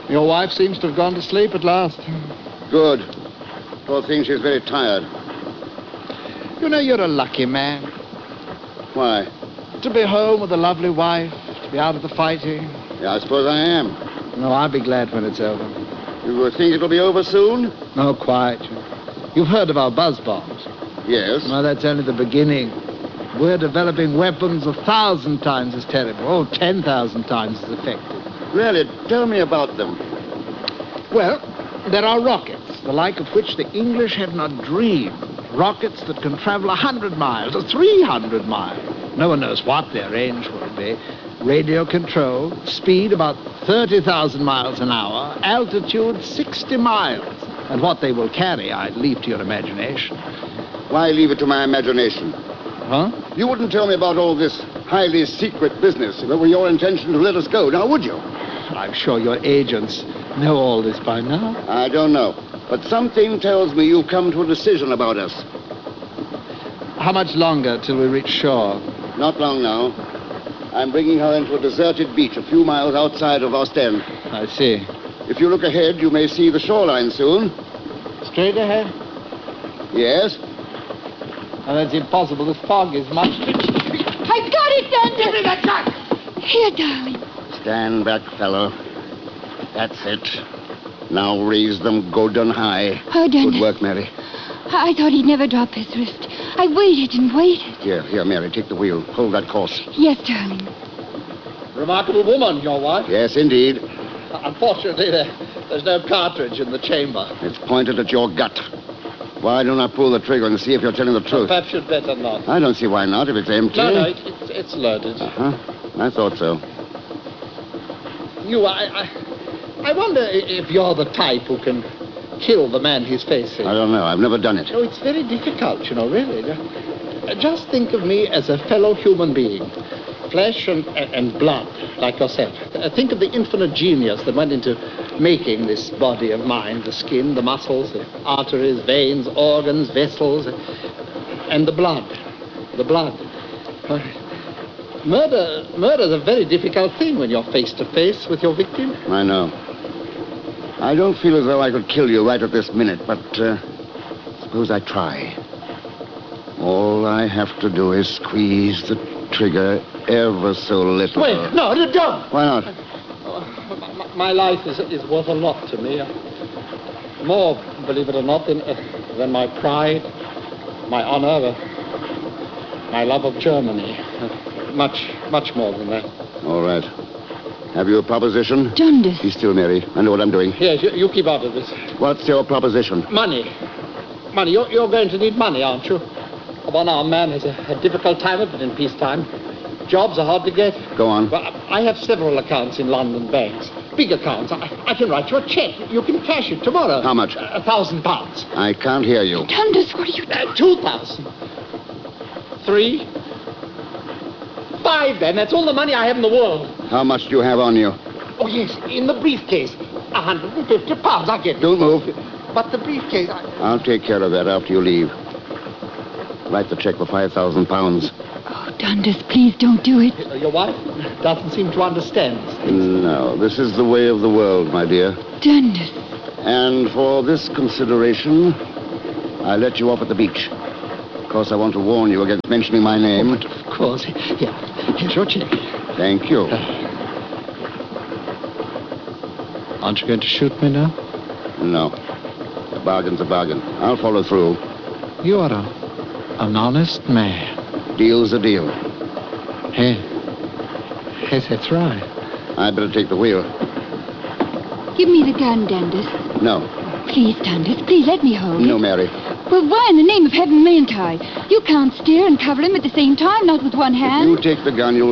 Your wife seems to have gone to sleep at last. Good. Poor thing, she's very tired. You know, you're a lucky man. Why? To be home with a lovely wife, to be out of the fighting. Yeah, I suppose I am. No, I'll be glad when it's over. You think it'll be over soon? No, quite. You've heard of our buzz bombs. Yes. No, that's only the beginning. We're developing weapons 1,000 times as terrible. Oh, 10,000 times as effective. Really? Tell me about them. Well, there are rockets, the like of which the English have not dreamed. Rockets that can travel 100 miles or 300 miles. No one knows what their range will be. Radio control, speed about 30,000 miles an hour, altitude 60 miles. And what they will carry, I'd leave to your imagination. Why leave it to my imagination? Huh? You wouldn't tell me about all this highly secret business if it were your intention to let us go, now would you? I'm sure your agents know all this by now. I don't know. But something tells me you've come to a decision about us. How much longer till we reach shore? Not long now. I'm bringing her into a deserted beach a few miles outside of Ostend. I see. If you look ahead, you may see the shoreline soon. Straight ahead? Yes? Oh, that's impossible. This fog is much... I've got it, Dundas! Give me that gun! Here, darling. Stand back, fellow. That's it. Now raise them good and high. Oh, Dundas. Good work, Mary. I thought he'd never drop his wrist. I waited and waited. Here, Mary, take the wheel. Hold that course. Yes, darling. Remarkable woman, your wife. Yes, indeed. Unfortunately, there's no cartridge in the chamber. It's pointed at your gut. Why don't I pull the trigger and see if you're telling the truth? Perhaps you'd better not. I don't see why not, if it's empty. No, it's loaded. Uh-huh. I thought so. I wonder if you're the type who can kill the man he's facing. I don't know. I've never done it. Oh, it's very difficult, really. Just think of me as a fellow human being. Flesh and blood, like yourself. Think of the infinite genius that went into making this body of mine. The skin, the muscles, the arteries, veins, organs, vessels, and the blood. The blood. Murder's a very difficult thing when you're face to face with your victim. I know. I don't feel as though I could kill you right at this minute, but suppose I try. All I have to do is squeeze the trigger ever so little. Wait, no, don't. Why not? My life is worth a lot to me. More, believe it or not, than my pride, my honor, my love of Germany. Much more than that. All right. Have you a proposition? Dundas. Be still, Mary. I know what I'm doing. Yes, you keep out of this. What's your proposition? Money. Money. You're going to need money, aren't you? A one-armed man has a difficult time of it in peacetime. Jobs are hard to get. Go on. Well, I have several accounts in London banks. Big accounts. I can write you a check. You can cash it tomorrow. How much? £1,000. I can't hear you. Dundas, what are you doing? 2,000. 3. 5, then. That's all the money I have in the world. How much do you have on you? Oh, yes, in the briefcase. £150. I'll get it. Don't move. But the briefcase... I'll take care of that after you leave. Write the check for £5,000. Oh, Dundas, please don't do it. Your wife doesn't seem to understand these things. No, this is the way of the world, my dear. Dundas. And for this consideration, I let you off at the beach. Of course, I want to warn you against mentioning my name. Oh, but of course. Here's your check. Thank you. Aren't you going to shoot me now? No. A bargain's a bargain. I'll follow through. You are an honest man. Deal's a deal. Yes, that's right. I'd better take the wheel. Give me the gun, Dundas. No. Please, Dundas, please let me hold it. No, Mary. Well, why in the name of heaven mayn't I? You can't steer and cover him at the same time, not with one hand. If you take the gun, you'll